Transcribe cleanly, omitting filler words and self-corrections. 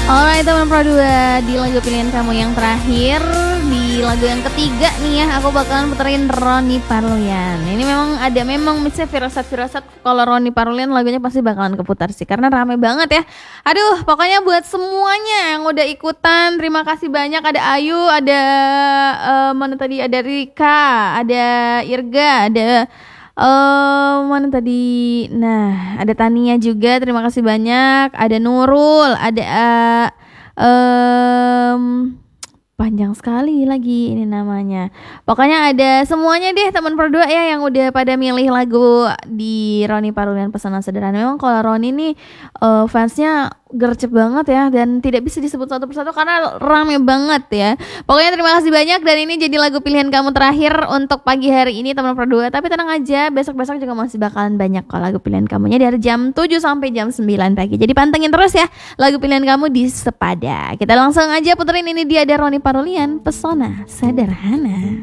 Alright teman Pro 2, di lagu pilihan kamu yang terakhir, di lagu yang ketiga nih ya, aku bakalan puterin Ronny Parlian. Ini memang misalnya firasat kalau Ronny Parlian lagunya pasti bakalan keputar sih, karena rame banget ya. Aduh, pokoknya buat semuanya yang udah ikutan, terima kasih banyak. Ada Ayu, ada mana tadi, ada Rika, ada Irga, ada mana tadi? Nah, ada Tania juga. Terima kasih banyak. Ada Nurul, ada panjang sekali lagi ini namanya. Pokoknya ada semuanya deh teman Pro 2 ya yang udah pada milih lagu di Ronny Parlian Pesanan Sederhana. Memang kalau Ronny nih fansnya gercep banget ya, dan tidak bisa disebut satu persatu karena rame banget ya. Pokoknya terima kasih banyak, dan ini jadi lagu pilihan kamu terakhir untuk pagi hari ini teman Pro 2. Tapi tenang aja, besok-besok juga masih bakalan banyak kok lagu pilihan kamunya dari jam 7 sampai jam 9 pagi. Jadi pantengin terus ya lagu pilihan kamu di Sepada. Kita langsung aja puterin, ini dia ada Ronny Parlian Pesona Sederhana.